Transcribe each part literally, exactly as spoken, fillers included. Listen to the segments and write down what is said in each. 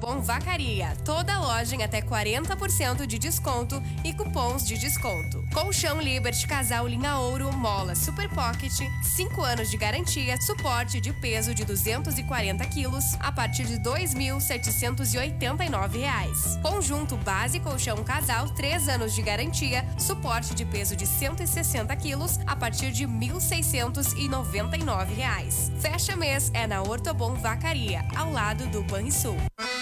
Ortobon Vacaria. Toda loja em até quarenta por cento de desconto e cupons de desconto. Colchão Liberty Casal Linha Ouro, Mola Super Pocket, cinco anos de garantia, suporte de peso de duzentos e quarenta quilos a partir de dois mil setecentos e oitenta e nove reais. Conjunto Base Colchão Casal, três anos de garantia, suporte de peso de cento e sessenta quilos a partir de mil seiscentos e noventa e nove reais. Fecha mês é na Ortobon Vacaria, ao lado do Banrisul.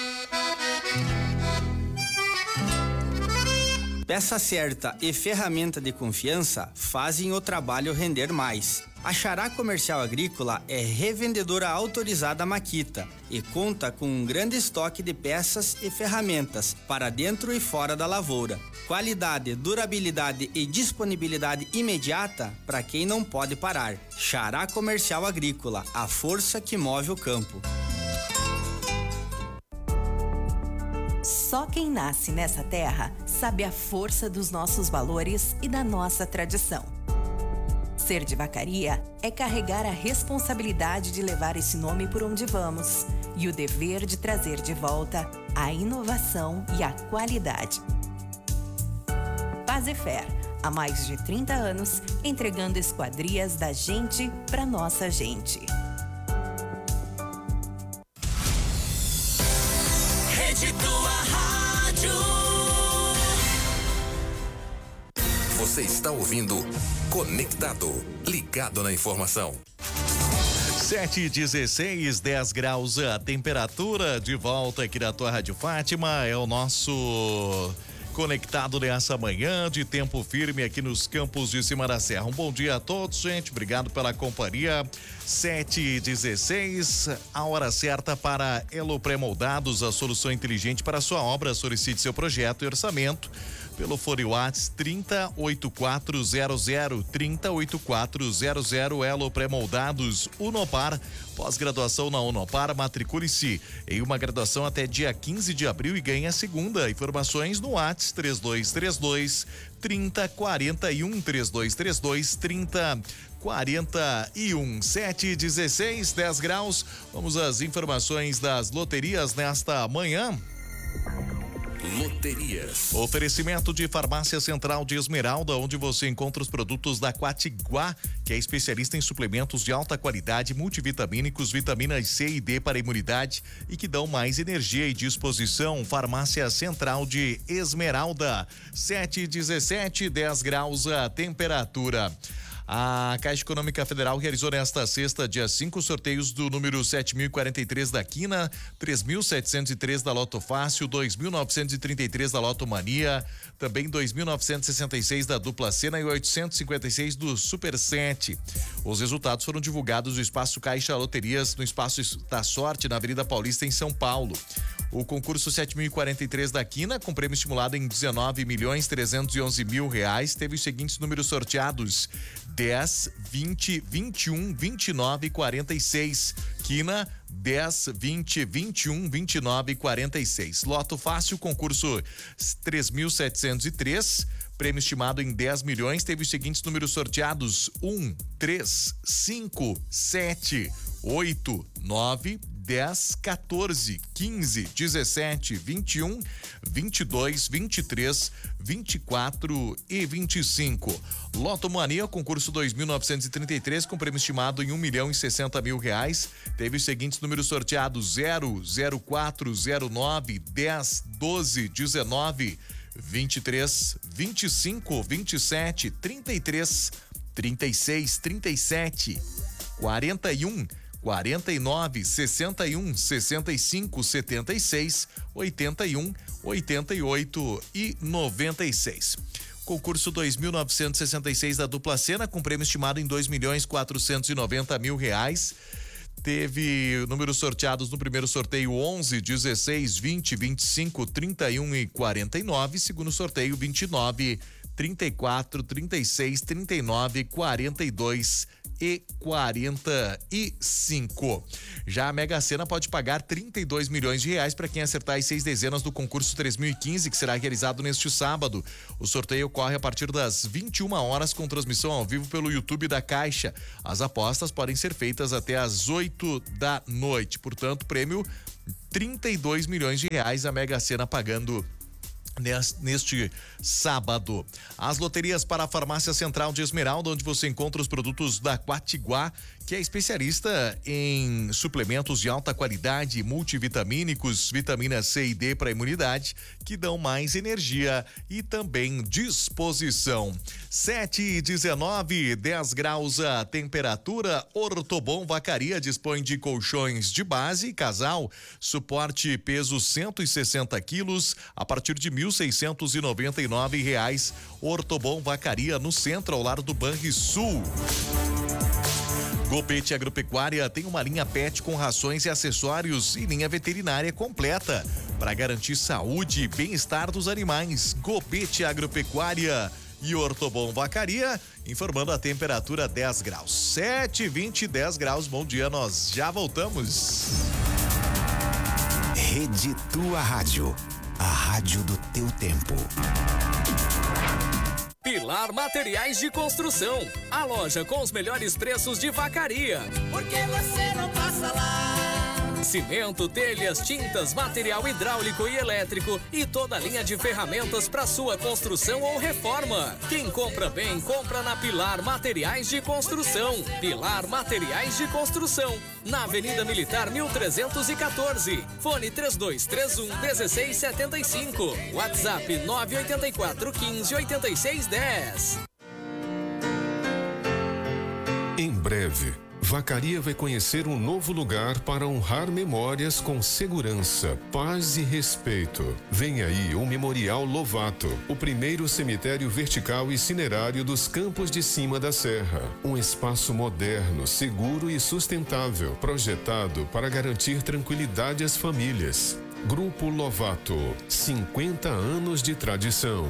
Peça certa e ferramenta de confiança fazem o trabalho render mais. A Xará Comercial Agrícola é revendedora autorizada Makita e conta com um grande estoque de peças e ferramentas para dentro e fora da lavoura. Qualidade, durabilidade e disponibilidade imediata para quem não pode parar. Xará Comercial Agrícola, a força que move o campo. Só quem nasce nessa terra sabe a força dos nossos valores e da nossa tradição. Ser de Vacaria é carregar a responsabilidade de levar esse nome por onde vamos e o dever de trazer de volta a inovação e a qualidade. Fazefer, há mais de trinta anos, entregando esquadrias da gente para nossa gente. Rede Tua Rádio. Você está ouvindo Conectado, ligado na informação. sete e dezesseis, dez graus a temperatura, de volta aqui da tua Rádio Fátima, é o nosso Conectado nessa manhã de tempo firme aqui nos campos de cima da serra. Um bom dia a todos, gente, obrigado pela companhia. sete e dezesseis, a hora certa para Elo Pré-Moldados, a solução inteligente para a sua obra. Solicite seu projeto e orçamento pelo Fone Whats trinta, oitenta e quatro zero zero, trinta, oitenta e quatro zero zero. Elo Pré-Moldados Unopar, pós-graduação na Unopar, matricule-se em uma graduação até dia quinze de abril e ganhe a segunda. Informações no Whats três dois três dois, trinta, quarenta e um, três dois três dois, trinta, quarenta e um. sete e dezesseis, dez graus. Vamos às informações das loterias nesta manhã. Loterias. Oferecimento de Farmácia Central de Esmeralda, onde você encontra os produtos da Quatiguá, que é especialista em suplementos de alta qualidade, multivitamínicos, vitaminas C e D para imunidade e que dão mais energia e disposição. Farmácia Central de Esmeralda. sete e dezessete, dez graus a temperatura. A Caixa Econômica Federal realizou nesta sexta, dia cinco, sorteios do número sete mil e quarenta e três da Quina, três mil setecentos e três da Loto Fácil, dois mil novecentos e trinta e três da Loto Mania, também dois mil novecentos e sessenta e seis da Dupla Sena e oitocentos e cinquenta e seis do Super sete. Os resultados foram divulgados no Espaço Caixa Loterias, no Espaço da Sorte, na Avenida Paulista, em São Paulo. O concurso sete mil e quarenta e três da Quina, com prêmio estimulado em dezenove milhões trezentos e onze mil reais, teve os seguintes números sorteados: dez, vinte, vinte e um, vinte e nove, quarenta e seis. Quina, dez, vinte, vinte e um, vinte e nove, quarenta e seis. Loto Fácil, concurso três mil setecentos e três, prêmio estimado em dez milhões, teve os seguintes números sorteados: um, três, cinco, sete, oito, nove, dez, quatorze, quinze, dezessete, vinte e um, vinte e dois, vinte e três, vinte e quatro e vinte e cinco. Loto Mania, concurso dois mil novecentos e trinta e três, com prêmio estimado em um milhão e sessenta mil reais, teve os seguintes números sorteados: zero, zero quatro, zero nove, dez, doze, dezenove, vinte e três, vinte e cinco, vinte e sete, trinta e três, trinta e seis, trinta e sete, quarenta e um, quarenta e nove, sessenta e um, sessenta e cinco, setenta e seis, oitenta e um, oitenta e oito e noventa e seis. Concurso dois mil novecentos e sessenta e seis da Dupla Sena, com prêmio estimado em dois milhões quatrocentos e noventa mil reais. Teve números sorteados no primeiro sorteio: onze, dezesseis, vinte, vinte e cinco, trinta e um e quarenta e nove. Segundo sorteio: vinte e nove, trinta e quatro, trinta e seis, trinta e nove, quarenta e dois e quarenta e cinco. Já a Mega Sena pode pagar trinta e dois milhões de reais para quem acertar as seis dezenas do concurso três mil e quinze, que será realizado neste sábado. O sorteio ocorre a partir das vinte e uma horas, com transmissão ao vivo pelo YouTube da Caixa. As apostas podem ser feitas até às oito da noite. Portanto, prêmio trinta e dois milhões de reais, a Mega Sena pagando neste sábado. As loterias para a Farmácia Central de Esmeralda, onde você encontra os produtos da Quatiguá, que é especialista em suplementos de alta qualidade, multivitamínicos, vitamina C e D para imunidade, que dão mais energia e também disposição. sete e dezenove, dez graus a temperatura. Ortobon Vacaria dispõe de colchões de base, casal, suporte peso cento e sessenta quilos, a partir de mil seiscentos e noventa e nove reais. Ortobon Vacaria, no centro, ao lado do Banrisul. Gopete Agropecuária tem uma linha pet com rações e acessórios e linha veterinária completa para garantir saúde e bem-estar dos animais. Gopete Agropecuária e Ortobon Vacaria, informando a temperatura dez graus. sete e vinte, dez graus. Bom dia, nós já voltamos. Rede Tua Rádio, a rádio do teu tempo. Pilar Materiais de Construção, a loja com os melhores preços de Vacaria. Por que você não passa lá? Cimento, telhas, tintas, material hidráulico e elétrico e toda a linha de ferramentas para sua construção ou reforma. Quem compra bem, compra na Pilar Materiais de Construção. Pilar Materiais de Construção, na Avenida Militar mil trezentos e quatorze. Fone três dois três um, um seis sete cinco. WhatsApp nove oito quatro, um cinco, oito seis um zero. Em breve, Vacaria vai conhecer um novo lugar para honrar memórias com segurança, paz e respeito. Vem aí o Memorial Lovato, o primeiro cemitério vertical e cinerário dos Campos de Cima da Serra. Um espaço moderno, seguro e sustentável, projetado para garantir tranquilidade às famílias. Grupo Lovato, cinquenta anos de tradição.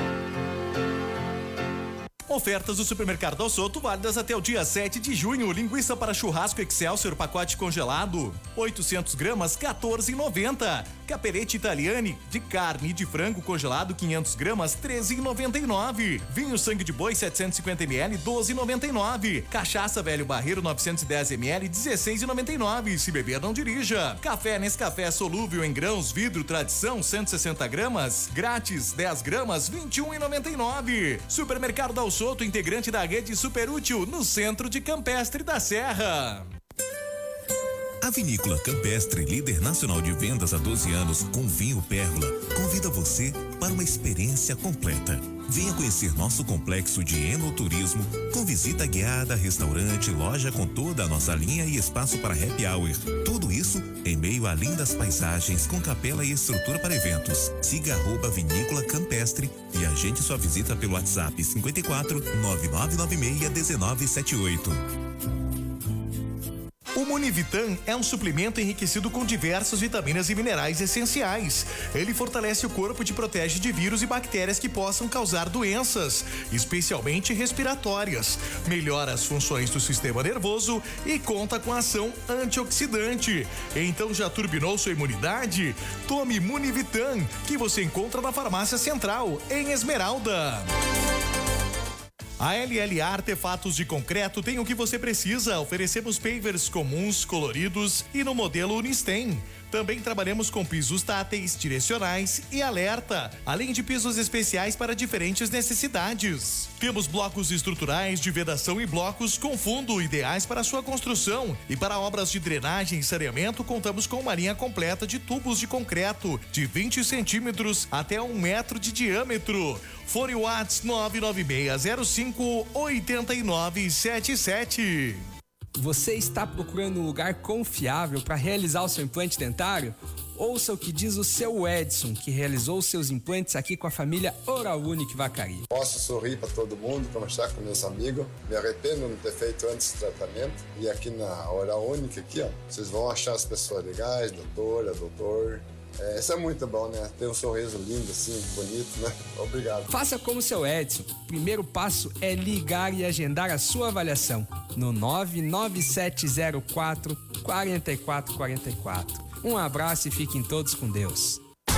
Ofertas do Supermercado Del Soto válidas até o dia sete de junho. Linguiça para churrasco Excelsior pacote congelado, oitocentos gramas, quatorze e noventa. Caperete Italiane de carne e de frango congelado, quinhentos gramas, treze e noventa e nove. Vinho Sangue de Boi setecentos e cinquenta mililitros, doze e noventa e nove. Cachaça Velho Barreiro novecentos e dez mililitros, dezesseis e noventa e nove. Se beber, não dirija. Café Nescafé solúvel em grãos vidro Tradição cento e sessenta gramas, grátis dez gramas, vinte e um e noventa e nove. Supermercado Del Soto, integrante da rede Super Útil, no centro de Campestre da Serra. A Vinícola Campestre, líder nacional de vendas há doze anos com vinho Pérola, convida você para uma experiência completa. Venha conhecer nosso complexo de enoturismo, com visita guiada, restaurante, loja com toda a nossa linha e espaço para happy hour. Tudo isso em meio a lindas paisagens, com capela e estrutura para eventos. Siga arroba Vinícola Campestre e agende sua visita pelo WhatsApp cinco quatro, nove nove nove seis, um nove sete oito. O Munivitan é um suplemento enriquecido com diversas vitaminas e minerais essenciais. Ele fortalece o corpo e te protege de vírus e bactérias que possam causar doenças, especialmente respiratórias. Melhora as funções do sistema nervoso e conta com ação antioxidante. Então já turbinou sua imunidade? Tome Munivitan, que você encontra na Farmácia Central, em Esmeralda. A L L A Artefatos de Concreto tem o que você precisa. Oferecemos pavers comuns, coloridos e no modelo Unistem. Também trabalhamos com pisos táteis, direcionais e alerta, além de pisos especiais para diferentes necessidades. Temos blocos estruturais de vedação e blocos com fundo, ideais para sua construção. E para obras de drenagem e saneamento, contamos com uma linha completa de tubos de concreto de vinte centímetros até um metro de diâmetro. Fone WhatsApp nove nove seis zero cinco oito nove sete sete. Você está procurando um lugar confiável para realizar o seu implante dentário? Ouça o que diz o seu Edson, que realizou seus implantes aqui com a família Oral Unique Vacaria. Posso sorrir para todo mundo, conversar com meus amigos. Me arrependo de não ter feito antes o tratamento. E aqui na Oral Unique, aqui, ó, vocês vão achar as pessoas legais, doutora, doutor. É, isso é muito bom, né? Ter um sorriso lindo, assim, bonito, né? Obrigado. Faça como o seu Edson. O primeiro passo é ligar e agendar a sua avaliação no nove nove sete zero quatro, quatro quatro quatro quatro. Um abraço e fiquem todos com Deus. A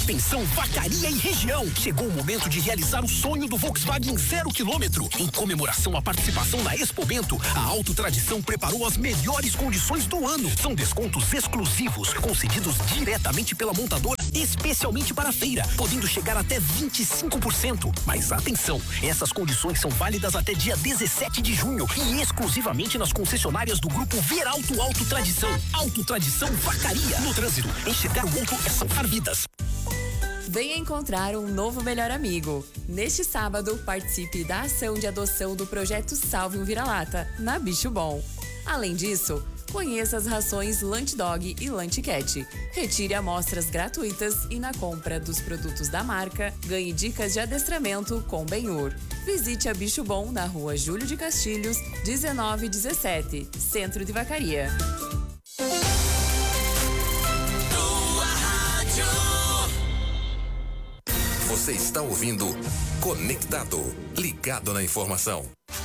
Atenção, Vacaria e região. Chegou o momento de realizar o sonho do Volkswagen zero quilômetro. Em comemoração à participação na Expo Bento, a Auto Tradição preparou as melhores condições do ano. São descontos exclusivos, concedidos diretamente pela montadora, especialmente para a feira, podendo chegar até vinte e cinco por cento. Mas atenção, essas condições são válidas até dia dezessete de junho e exclusivamente nas concessionárias do grupo Veralto Auto Tradição. Auto Tradição Vacaria. No trânsito, enxergar o outro é salvar vidas. Venha encontrar um novo melhor amigo. Neste sábado, participe da ação de adoção do projeto Salve um Vira-Lata, na Bicho Bom. Além disso, conheça as rações Lunch Dog e Lunch Cat. Retire amostras gratuitas e na compra dos produtos da marca, ganhe dicas de adestramento com Benhur. Visite a Bicho Bom na rua Júlio de Castilhos, dezenove dezessete, Centro de Vacaria. Você está ouvindo Conectado, ligado na informação.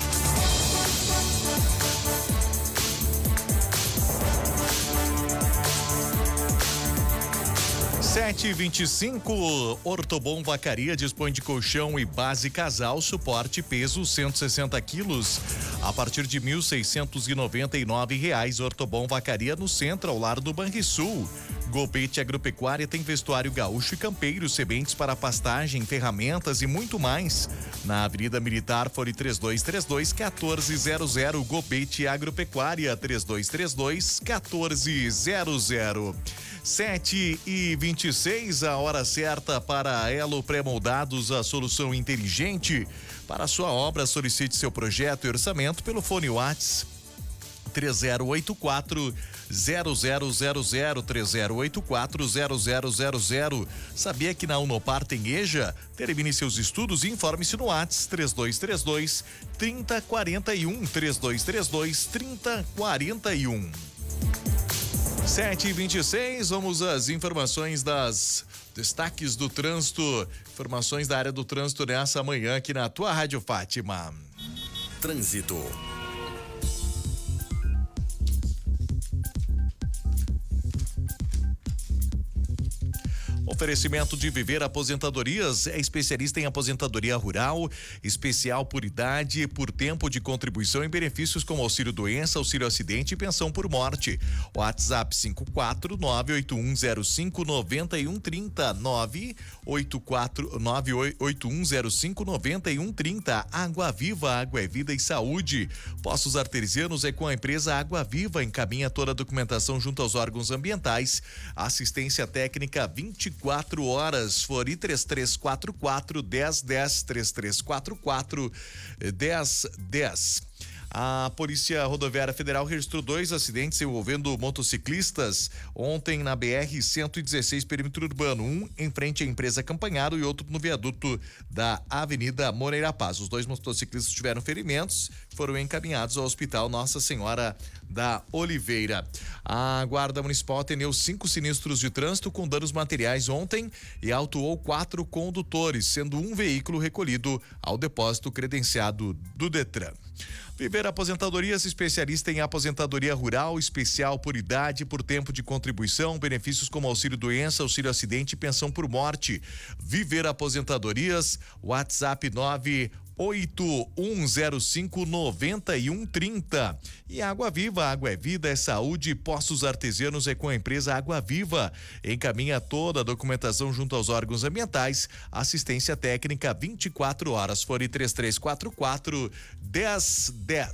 sete e vinte e cinco, Ortobon Vacaria dispõe de colchão e base casal, suporte peso cento e sessenta quilos, a partir de mil seiscentos e noventa e nove reais. Ortobon Vacaria no centro, ao lado do Banrisul. Gopete Agropecuária tem vestuário gaúcho e campeiro, sementes para pastagem, ferramentas e muito mais. Na Avenida Militar, fone três dois três dois, um quatro zero zero. Gopete Agropecuária, três dois três dois, um quatro zero zero. sete e vinte e seis, a hora certa para a Elo Pré-Moldados, a solução inteligente para a sua obra. Solicite seu projeto e orçamento pelo fone WhatsApp três zero oito quatro, zero zero zero zero, três zero oito quatro, zero zero zero zero. Sabia que na Unopar tem EJA? Termine seus estudos e informe-se no WhatsApp três dois três dois, três zero quatro um, três dois três dois, três zero quatro um. sete e vinte e seis, vamos às informações das destaques do trânsito, informações da área do trânsito nessa manhã aqui na tua Rádio Fátima. Trânsito. Oferecimento de Viver Aposentadorias, é especialista em aposentadoria rural, especial por idade, por tempo de contribuição e benefícios como auxílio doença, auxílio acidente e pensão por morte. WhatsApp cinco quatro nove oito um zero cinco nove um três zero, nove oito quatro nove oito um zero cinco nove um três zero. Água Viva, água é vida e saúde. Poços Artesianos é com a empresa Água Viva, encaminha toda a documentação junto aos órgãos ambientais. Assistência técnica vinte e quatro horas, fone três três quatro quatro, um zero um zero, três três quatro quatro, um zero um zero. A Polícia Rodoviária Federal registrou dois acidentes envolvendo motociclistas ontem na B R cento e dezesseis, perímetro urbano, um em frente à empresa Campanharo e outro no viaduto da Avenida Moreira Paz. Os dois motociclistas tiveram ferimentos, foram encaminhados ao Hospital Nossa Senhora da Oliveira. A Guarda Municipal atendeu cinco sinistros de trânsito com danos materiais ontem e autuou quatro condutores, sendo um veículo recolhido ao depósito credenciado do Detran. Viver Aposentadorias, especialista em aposentadoria rural, especial por idade, por tempo de contribuição, benefícios como auxílio doença, auxílio acidente e pensão por morte. Viver Aposentadorias, WhatsApp nove oito um zero cinco nove um três zero. E Água Viva, água é vida, é saúde. Poços Artesianos é com a empresa Água Viva. Encaminha toda a documentação junto aos órgãos ambientais. Assistência técnica vinte e quatro horas. Fone três três quatro quatro, um zero um zero.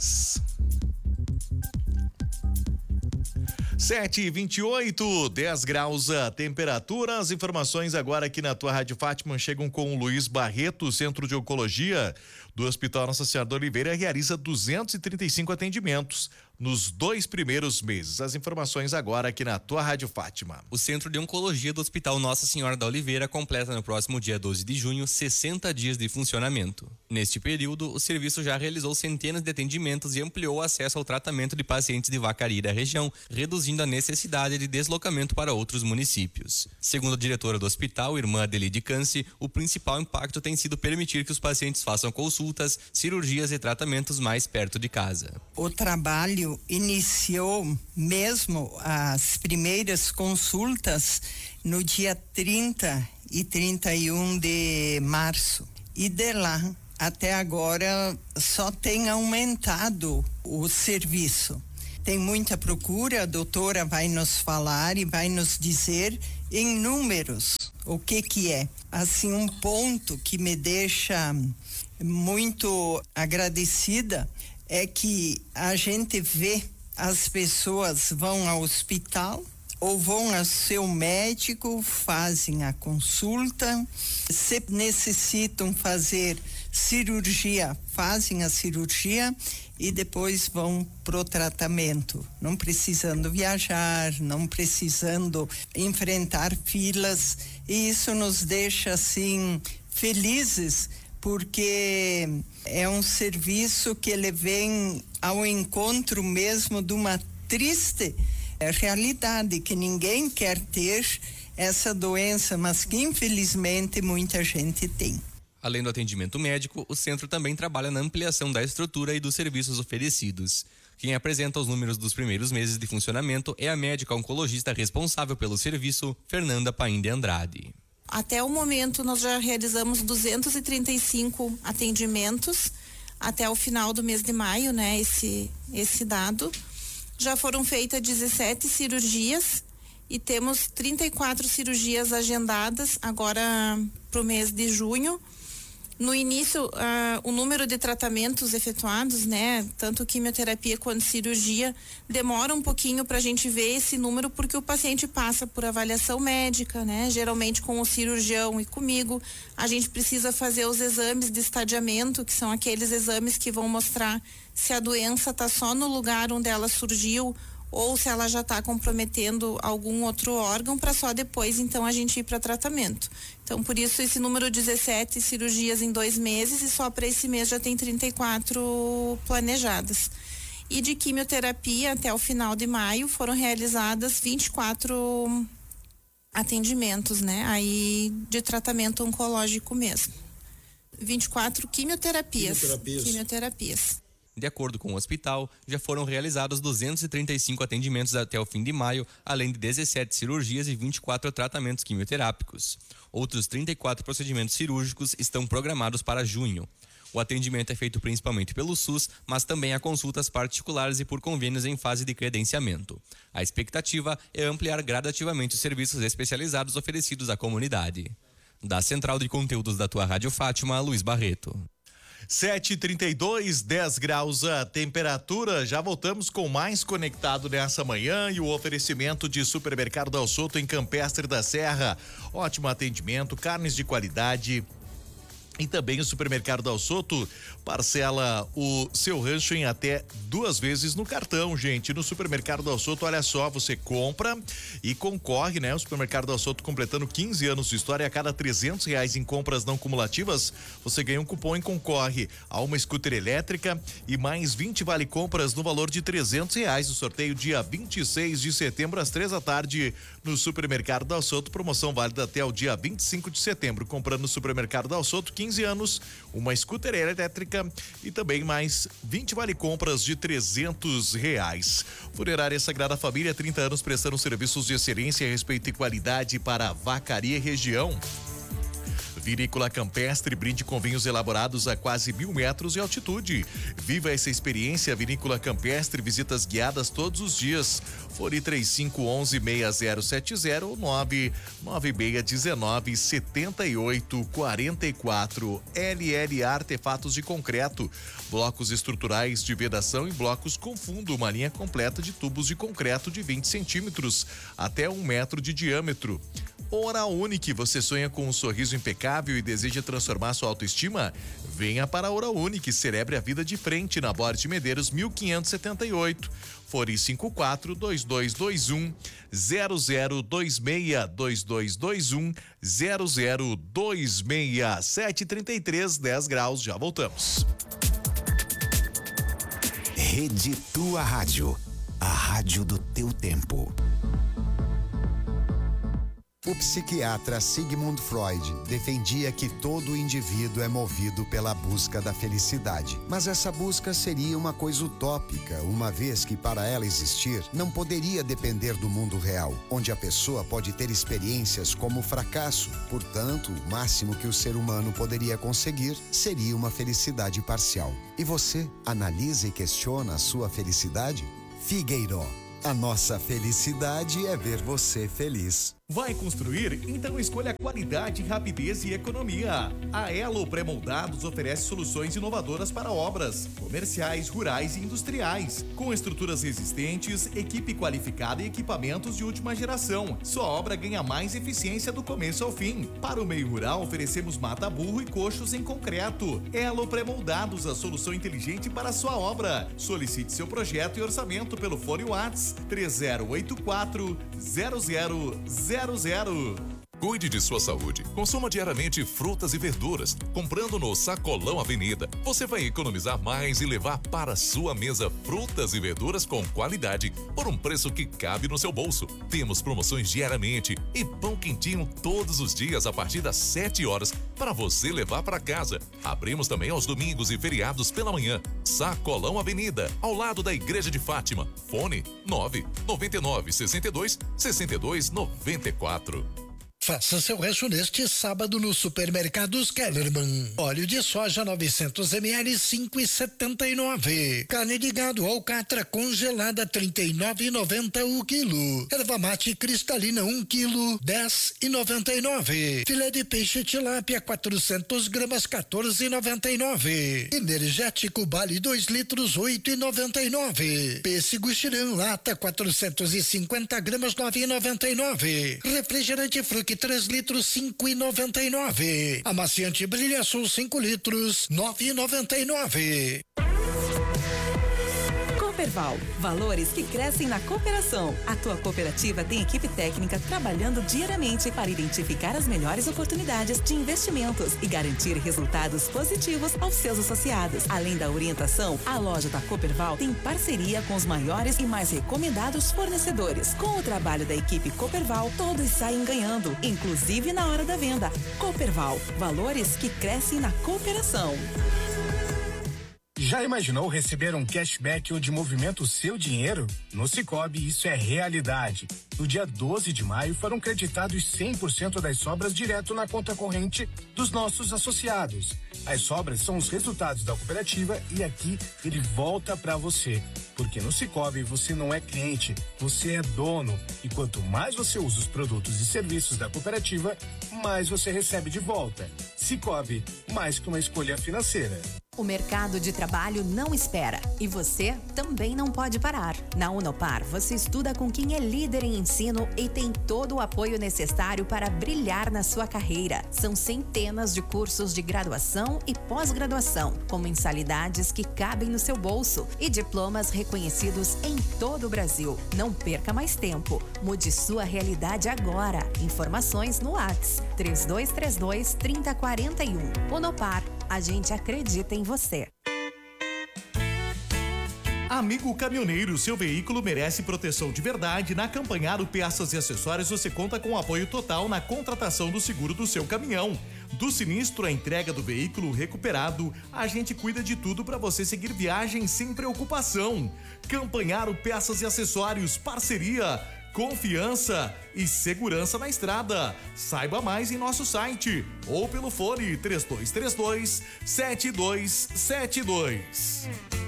sete e vinte e oito, dez graus a temperatura. As informações agora aqui na tua Rádio Fátima chegam com o Luiz Barreto. Centro de Oncologia do Hospital Nossa Senhora da Oliveira realiza duzentos e trinta e cinco atendimentos nos dois primeiros meses. As informações agora aqui na tua Rádio Fátima. O Centro de Oncologia do Hospital Nossa Senhora da Oliveira completa no próximo dia doze de junho sessenta dias de funcionamento. Neste período, o serviço já realizou centenas de atendimentos e ampliou o acesso ao tratamento de pacientes de Vacaria da região, reduzindo a necessidade de deslocamento para outros municípios. Segundo a diretora do hospital, irmã Adelide Canci, o principal impacto tem sido permitir que os pacientes façam consultas, cirurgias e tratamentos mais perto de casa. O trabalho iniciou mesmo as primeiras consultas no dia trinta e trinta e um de março. E de lá até agora só tem aumentado o serviço. Tem muita procura, a doutora vai nos falar e vai nos dizer em números o que que é. Assim, um ponto que me deixa muito agradecida é que a gente vê as pessoas vão ao hospital ou vão ao seu médico, fazem a consulta, se necessitam fazer cirurgia, fazem a cirurgia e depois vão pro tratamento, não precisando viajar, não precisando enfrentar filas, e isso nos deixa assim felizes, porque é um serviço que ele vem ao encontro mesmo de uma triste realidade, que ninguém quer ter essa doença, mas que infelizmente muita gente tem. Além do atendimento médico, o centro também trabalha na ampliação da estrutura e dos serviços oferecidos. Quem apresenta os números dos primeiros meses de funcionamento é a médica oncologista responsável pelo serviço, Fernanda Paim de Andrade. Até o momento, nós já realizamos duzentos e trinta e cinco atendimentos até o final do mês de maio, né? Esse, esse dado. Já foram feitas dezessete cirurgias e temos trinta e quatro cirurgias agendadas agora para o mês de junho. No início, uh, o número de tratamentos efetuados, né, tanto quimioterapia quanto cirurgia, demora um pouquinho para a gente ver esse número, porque o paciente passa por avaliação médica, né, geralmente com o cirurgião e comigo. A gente precisa fazer os exames de estadiamento, que são aqueles exames que vão mostrar se a doença está só no lugar onde ela surgiu ou se ela já está comprometendo algum outro órgão, para só depois então a gente ir para tratamento. Então, por isso esse número dezessete cirurgias em dois meses, e só para esse mês já tem trinta e quatro planejadas. E de quimioterapia até o final de maio foram realizadas vinte e quatro atendimentos, né? Aí de tratamento oncológico mesmo. vinte e quatro quimioterapias. Quimioterapias. Quimioterapias. De acordo com o hospital, já foram realizados duzentos e trinta e cinco atendimentos até o fim de maio, além de dezessete cirurgias e vinte e quatro tratamentos quimioterápicos. Outros trinta e quatro procedimentos cirúrgicos estão programados para junho. O atendimento é feito principalmente pelo SUS, mas também há consultas particulares e por convênios em fase de credenciamento. A expectativa é ampliar gradativamente os serviços especializados oferecidos à comunidade. Da Central de Conteúdos da tua Rádio Fátima, Luiz Barreto. sete e trinta e dois, dez graus a temperatura. Já voltamos com mais Conectado nessa manhã e o oferecimento de Supermercado Dal Soto em Campestre da Serra. Ótimo atendimento, carnes de qualidade. E também o Supermercado Dal Soto parcela o seu rancho em até duas vezes no cartão, gente. No Supermercado Dal Soto, olha só, você compra e concorre, né? O Supermercado Dal Soto completando quinze anos de história. A cada trezentos reais em compras não cumulativas, você ganha um cupom e concorre a uma scooter elétrica e mais vinte vale compras no valor de trezentos reais. O sorteio dia vinte e seis de setembro às três da tarde no Supermercado Dal Soto. Promoção válida até o dia vinte e cinco de setembro. Comprando no Supermercado Dal Soto, quinze anos, uma scooter elétrica e também mais vinte vale compras de trezentos reais. Funerária Sagrada Família, trinta anos prestando serviços de excelência, respeito e qualidade para a Vacaria e região. Vinícola Campestre, brinde com vinhos elaborados a quase mil metros de altitude. Viva essa experiência, Vinícola Campestre, visitas guiadas todos os dias. Fone três cinco um um, seis zero sete zero ou nove nove seis um nove, sete oito quatro quatro. L L A Artefatos de Concreto, blocos estruturais de vedação e blocos com fundo, uma linha completa de tubos de concreto de vinte centímetros até um metro de diâmetro. Oral Unique, você sonha com um sorriso impecável e deseja transformar sua autoestima? Venha para a Oral Unique, celebre a vida de frente na Borges de Medeiros, mil quinhentos e setenta e oito. Fone cinco quatro dois dois dois um zero zero dois seis, dois dois dois um zero zero dois seis. sete e trinta e três, dez graus, já voltamos. Rede Tua Rádio, a rádio do teu tempo. O psiquiatra Sigmund Freud defendia que todo indivíduo é movido pela busca da felicidade. Mas essa busca seria uma coisa utópica, uma vez que para ela existir, não poderia depender do mundo real, onde a pessoa pode ter experiências como fracasso. Portanto, o máximo que o ser humano poderia conseguir seria uma felicidade parcial. E você, analisa e questiona a sua felicidade? Figueiró. A nossa felicidade é ver você feliz. Vai construir? Então escolha qualidade, rapidez e economia. A Elo Pré-Moldados oferece soluções inovadoras para obras comerciais, rurais e industriais, com estruturas resistentes, equipe qualificada e equipamentos de última geração. Sua obra ganha mais eficiência do começo ao fim. Para o meio rural, oferecemos mata-burro e coxos em concreto. Elo Pré-Moldados, a solução inteligente para a sua obra. Solicite seu projeto e orçamento pelo fone WhatsApp três zero oito quatro zero zero zero zero. Cuide de sua saúde. Consuma diariamente frutas e verduras. Comprando no Sacolão Avenida, você vai economizar mais e levar para sua mesa frutas e verduras com qualidade por um preço que cabe no seu bolso. Temos promoções diariamente e pão quentinho todos os dias a partir das sete horas para você levar para casa. Abrimos também aos domingos e feriados pela manhã. Sacolão Avenida, ao lado da Igreja de Fátima. Fone nove nove nove, sessenta e dois, sessenta e dois, noventa e quatro. Faça seu rancho neste sábado no Supermercados Kellerman. Óleo de soja novecentos mililitros, cinco e setenta e nove. Carne de gado alcatra congelada, trinta e nove e noventa o quilo. Erva mate cristalina, um quilo, dez e noventa e nove. Filé de peixe tilápia, quatrocentos gramas, quatorze e noventa e nove. Energético Bali, dois litros, oito e noventa e nove. Pêssego Xirã, lata, quatrocentos e cinquenta gramas, nove e noventa e nove. Refrigerante Fruc, três litros, cinco e noventa e nove. Amaciante Brilha Sul, cinco litros, nove e noventa e nove. Cooperval, valores que crescem na cooperação. A tua cooperativa tem equipe técnica trabalhando diariamente para identificar as melhores oportunidades de investimentos e garantir resultados positivos aos seus associados. Além da orientação, a loja da Cooperval tem parceria com os maiores e mais recomendados fornecedores. Com o trabalho da equipe Cooperval, todos saem ganhando, inclusive na hora da venda. Cooperval, valores que crescem na cooperação. Já imaginou receber um cashback onde movimenta o seu dinheiro? No Sicoob, isso é realidade. No dia doze de maio, foram creditados cem por cento das sobras direto na conta corrente dos nossos associados. As sobras são os resultados da cooperativa e aqui ele volta para você. Porque no Sicoob você não é cliente, você é dono. E quanto mais você usa os produtos e serviços da cooperativa, mais você recebe de volta. Sicoob, mais que uma escolha financeira. O mercado de trabalho não espera e você também não pode parar. Na Unopar, você estuda com quem é líder em ensino e tem todo o apoio necessário para brilhar na sua carreira. São centenas de cursos de graduação e pós-graduação, com mensalidades que cabem no seu bolso e diplomas reconhecidos em todo o Brasil. Não perca mais tempo. Mude sua realidade agora. Informações no WhatsApp três dois três dois, três zero quatro um. Unopar. A gente acredita em você. Amigo caminhoneiro, seu veículo merece proteção de verdade. Na Campanharo Peças e Acessórios você conta com apoio total na contratação do seguro do seu caminhão. Do sinistro à entrega do veículo recuperado, a gente cuida de tudo para você seguir viagem sem preocupação. Campanharo Peças e Acessórios, parceria, confiança e segurança na estrada. Saiba mais em nosso site ou pelo fone três dois três dois, sete dois sete dois.